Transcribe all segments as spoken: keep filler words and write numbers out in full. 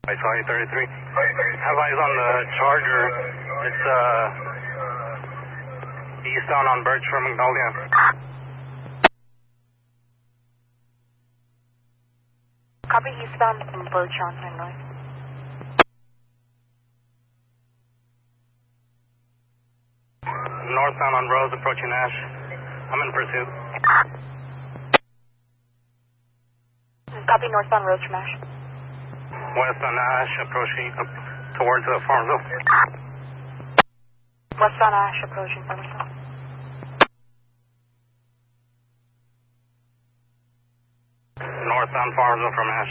I saw you thirty-three. Have eyes on the Charger. It's uh, eastbound on Birch from Magnolia. Copy eastbound from Birch on Magnolia. Northbound on Rose approaching Ash. I'm in pursuit. Copy northbound Rose from Ash. West on Ash approaching up towards the Farmville. Westbound Ash approaching Farmville. Northbound Farmville from Ash.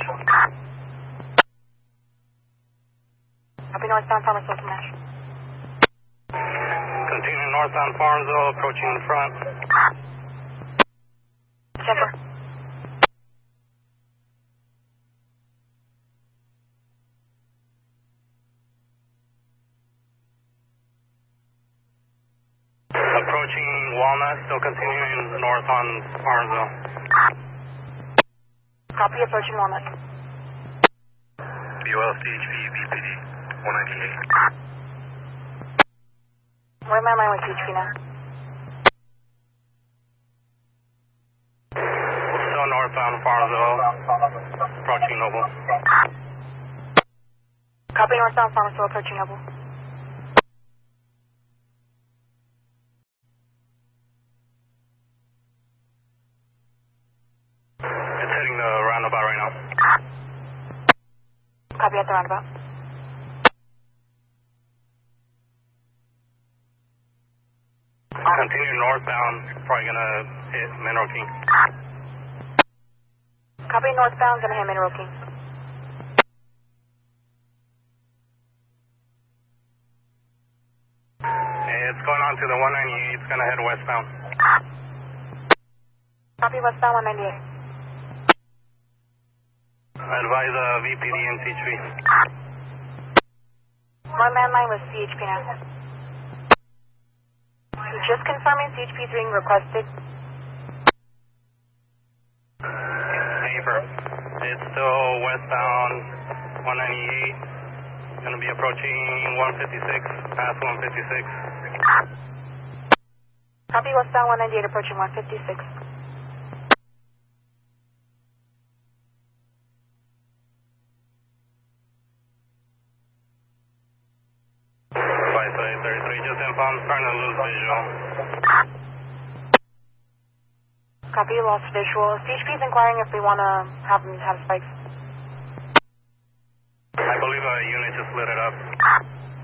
Copy northbound Farmville from Ash. Continuing northbound Farmville approaching the front. Timber. Approaching Walnut, still continuing north on Farmville. Copy approaching Walnut. B O L C H V V P D one ninety-eight. We're in my line with H P now. Still northbound Farmville approaching Noble. Copy northbound Farmville approaching Noble. It's hitting the roundabout right now. Copy at the roundabout. Continue northbound, probably gonna hit Mineral King. Copy northbound, gonna hit Mineral King. It's going on to the one ninety-eight, it's gonna head westbound. Copy westbound one ninety-eight. Advise uh, V P D and C H P. One man line with C H P now. Just confirming C H P is being requested. Paper. It's still westbound one ninety-eight. Gonna be approaching one fifty-six, past one fifty-six. Copy westbound one ninety-eight approaching one fifty-six. thirty-three, just inbound, starting to lose visual. Copy, lost visual. C H P is inquiring if we want to have them have spikes. I believe a unit just lit it up.